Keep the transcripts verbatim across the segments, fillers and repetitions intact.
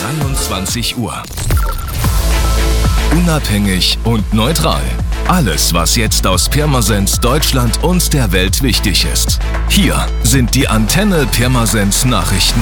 dreiundzwanzig Uhr. Unabhängig und neutral. Alles, was jetzt aus Pirmasens, Deutschland und der Welt wichtig ist. Hier sind die Antenne Pirmasens Nachrichten.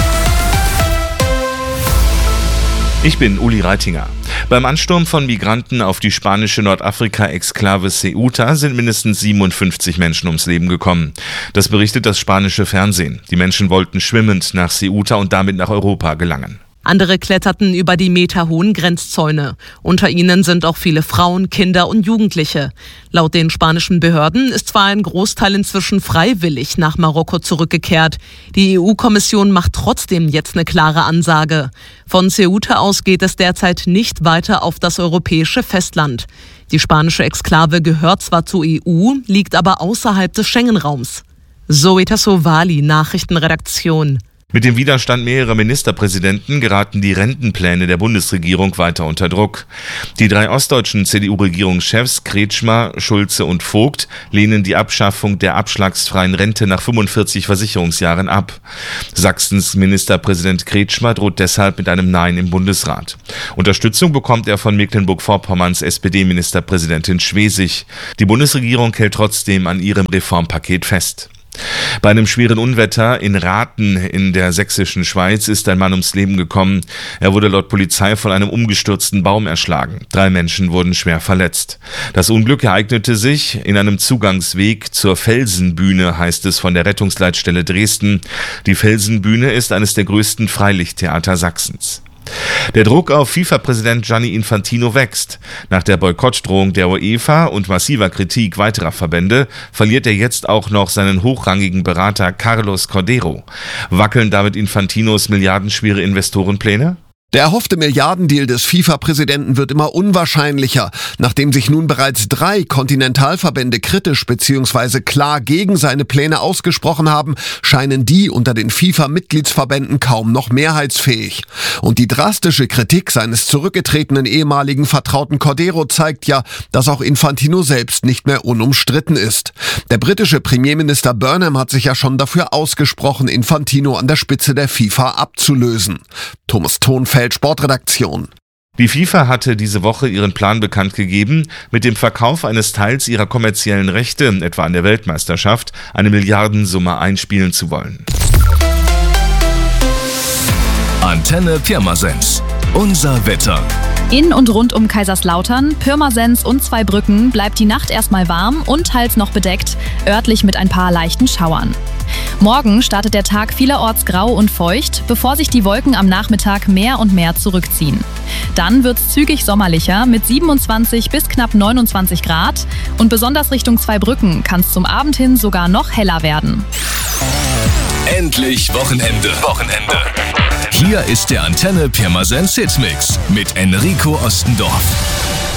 Ich bin Uli Reitinger. Beim Ansturm von Migranten auf die spanische Nordafrika-Exklave Ceuta sind mindestens siebenundfünfzig Menschen ums Leben gekommen. Das berichtet das spanische Fernsehen. Die Menschen wollten schwimmend nach Ceuta und damit nach Europa gelangen. Andere kletterten über die meterhohen Grenzzäune. Unter ihnen sind auch viele Frauen, Kinder und Jugendliche. Laut den spanischen Behörden ist zwar ein Großteil inzwischen freiwillig nach Marokko zurückgekehrt. Die E U-Kommission macht trotzdem jetzt eine klare Ansage. Von Ceuta aus geht es derzeit nicht weiter auf das europäische Festland. Die spanische Exklave gehört zwar zur E U, liegt aber außerhalb des Schengen-Raums. Zoe Tassovali, Nachrichtenredaktion. Mit dem Widerstand mehrerer Ministerpräsidenten geraten die Rentenpläne der Bundesregierung weiter unter Druck. Die drei ostdeutschen C D U-Regierungschefs Kretschmer, Schulze und Vogt lehnen die Abschaffung der abschlagsfreien Rente nach fünfundvierzig Versicherungsjahren ab. Sachsens Ministerpräsident Kretschmer droht deshalb mit einem Nein im Bundesrat. Unterstützung bekommt er von Mecklenburg-Vorpommerns S P D-Ministerpräsidentin Schwesig. Die Bundesregierung hält trotzdem an ihrem Reformpaket fest. Bei einem schweren Unwetter in Rathen in der sächsischen Schweiz ist ein Mann ums Leben gekommen. Er wurde laut Polizei von einem umgestürzten Baum erschlagen. Drei Menschen wurden schwer verletzt. Das Unglück ereignete sich in einem Zugangsweg zur Felsenbühne, heißt es von der Rettungsleitstelle Dresden. Die Felsenbühne ist eines der größten Freilichttheater Sachsens. Der Druck auf FIFA-Präsident Gianni Infantino wächst. Nach der Boykottdrohung der UEFA und massiver Kritik weiterer Verbände verliert er jetzt auch noch seinen hochrangigen Berater Carlos Cordeiro. Wackeln damit Infantinos milliardenschwere Investorenpläne? Der erhoffte Milliardendeal des FIFA-Präsidenten wird immer unwahrscheinlicher. Nachdem sich nun bereits drei Kontinentalverbände kritisch bzw. klar gegen seine Pläne ausgesprochen haben, scheinen die unter den FIFA-Mitgliedsverbänden kaum noch mehrheitsfähig. Und die drastische Kritik seines zurückgetretenen ehemaligen Vertrauten Cordeiro zeigt ja, dass auch Infantino selbst nicht mehr unumstritten ist. Der britische Premierminister Burnham hat sich ja schon dafür ausgesprochen, Infantino an der Spitze der FIFA abzulösen. Thomas Thonfeld, Sportredaktion. Die FIFA hatte diese Woche ihren Plan bekannt gegeben, mit dem Verkauf eines Teils ihrer kommerziellen Rechte, etwa an der Weltmeisterschaft, eine Milliardensumme einspielen zu wollen. Antenne Pirmasens. Unser Wetter. In und rund um Kaiserslautern, Pirmasens und Zweibrücken bleibt die Nacht erstmal warm und teils noch bedeckt, örtlich mit ein paar leichten Schauern. Morgen startet der Tag vielerorts grau und feucht, bevor sich die Wolken am Nachmittag mehr und mehr zurückziehen. Dann wird es zügig sommerlicher mit siebenundzwanzig bis knapp neunundzwanzig Grad und besonders Richtung Zweibrücken kann es zum Abend hin sogar noch heller werden. Endlich Wochenende. Wochenende. Hier ist der Antenne Pirmasens Hitmix mit Enrico Ostendorf.